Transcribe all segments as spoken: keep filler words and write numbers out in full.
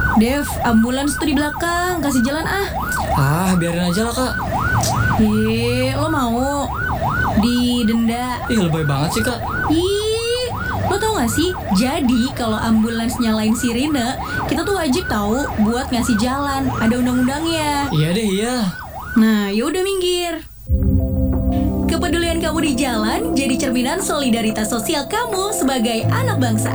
Dev, ambulans tuh di belakang, kasih jalan ah. Ah, biarin aja lah kak. Ih, lo mau didenda? Ih, lebay banget sih kak. Ih, lo tau gak sih? Jadi kalau ambulans nyalain sirine, kita tuh wajib tahu buat ngasih jalan. Ada undang-undangnya. Iya deh, iya. Nah, yaudah minggir. Kepedulian kamu di jalan jadi cerminan solidaritas sosial kamu sebagai anak bangsa.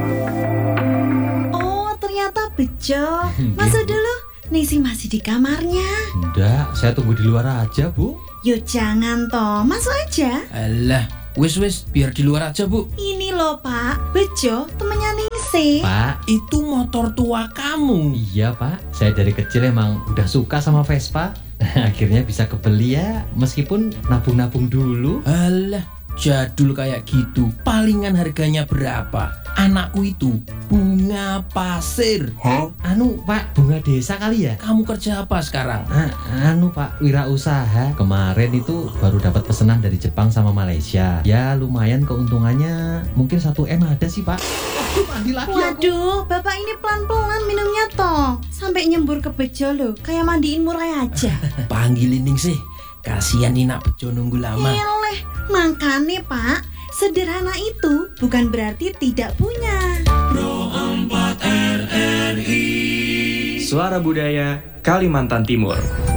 Oh, ternyata bejo. Masuk dulu. Nisi masih di kamarnya. Enggak, saya tunggu di luar aja, Bu. Yuk jangan toh, masuk aja. Alah, wis-wis, biar di luar aja bu. Ini loh Pak, Bejo temennya Ningsih. Pak, Itu motor tua kamu. iya Pak. Saya dari kecil emang udah suka sama Vespa. Akhirnya bisa kebeli ya, meskipun nabung-nabung dulu. Alah, jadul kayak gitu. Palingan harganya berapa? Anakku itu bunga pasir. Hah? Anu Pak, bunga desa kali ya? Kamu kerja apa sekarang? Ah, anu Pak, wirausaha. Kemarin itu baru dapat pesanan dari Jepang sama Malaysia. Ya lumayan keuntungannya, mungkin satu M ada sih Pak. Aduh, mandi lagi aku. Waduh, Bapak ini pelan-pelan minumnya toh. Sampai nyembur ke Bejo loh, kayak mandiin murai aja. Panggilin Ningsih. Kasihan Nina Bejo nunggu lama. Eleh, makanya Pak, sederhana itu bukan berarti tidak punya. Suara Budaya Kalimantan Timur.